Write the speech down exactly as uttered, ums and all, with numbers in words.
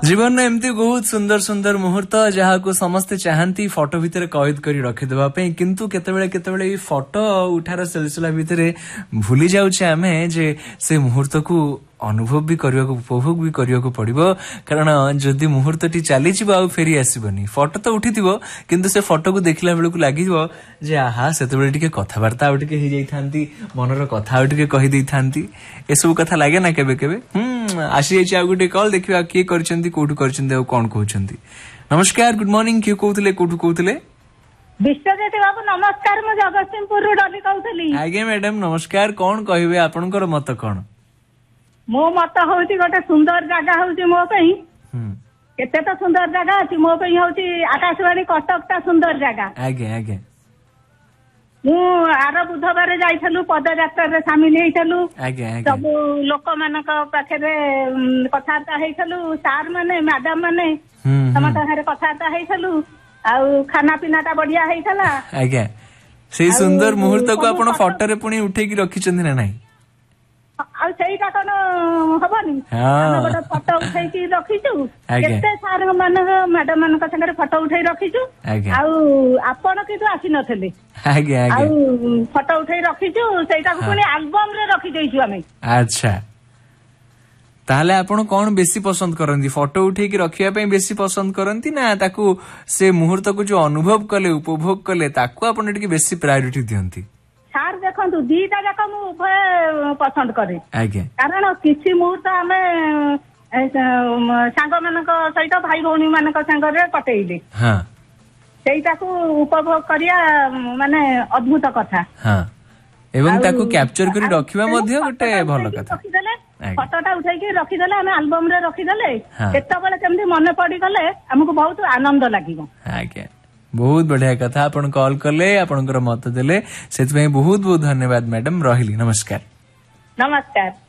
जीवन में एमती बहुत सुंदर सुंदर मुहूर्त जहाँ को समस्ते चाहती फोटो भितर कैद कर रखिदेवा किंतु केतेबेले केतेबेले ई फोटो उठार सिलसिला भितर भूली जाउछे आमे जे से मुहूर्त को अनुभव भी करने उपभोग भी करने पड़ो कारण जदि मुहूर्त टी चली आ फेरी आसबनी फोटो तो उठी किंतु से फोटो को देखला बेलू लगे जे आहा से कथबार्ता आउ टे हो मनर कथा आउ टे कही थांती एसबू कथा लगे ना केबे केबे हम्म आसी जाइए आ गोटे कॉल देखिए किए करछंती कोठु करछंती आ कोन कहउछंती। नमस्कार गुड मॉर्निंग किए कहउतले कोठु कहउतले विश्वज्योति बाबू नमस्कार मु जगतसिंहपुर रु डली कहउतली। आगे मैडम नमस्कार कोन कहिबे आपनकर मत कोन मो मत होउची गोटे सुंदर जगह होउची मो पई केते तो सुंदर जगह अछि मो पई होउची आकाशवाणी कटक ता सुंदर जगह। आगे आगे मु आर बुधवार जाइथलु पदयात्रा रे शामिल हेइथलु आगे आगे सब लोक मानक पाखरे कथाता हेइथलु सार माने मैडम माने समत घरे कथाता हेइथलु आउ खाना पीना ता बढ़िया हेइथला। आगे से सुंदर मुहूर्त को आपण फोटो रे पुनी उठे की रखिचंदी ना नाही आ सेटा कोन हबनी हम गोटे फोटो उठै की रखिछु केते सार मान मैडम मान संगे फोटो उठै रखिछु आउ आपण कितु आसी नथले आगे आगे आउ फोटो उठै रखिछु सेटा को पुनी एल्बम रे रखि देइछु हमें। अच्छा ताले आपण कोन बेसी पसंद करंती फोटो उठे की रखिया पे बेसी पसंद करंती ना ताकू से मुहूर्त को जो अनुभव कले उपभोग कले ताकू आपण टिके बेसी प्रायोरिटी दियंती। सार देखु दीटा जाक मु उभय पसंद करे कारण किसी मुहूर्त आमे सांग मानक सहित भाई भौणी मानक संगे कटेइले सेटा को उपभोग करिया माने अद्भुत कथा एवं ताकू कैप्चर करी रखिबा मध्ये गोटे भलो कथा फोटोटा उठाई के रखी देले हमें एल्बम रे रखी देले केतबेले केमती मन पड़ी गले हमको बहुत आनंद लागिबो। आज्ञा बहुत बढ़िया कथा आपण कॉल कले आपनकर मत देले सेति बहुत बहुत धन्यवाद मैडम रहिली नमस्कार। नमस्कार।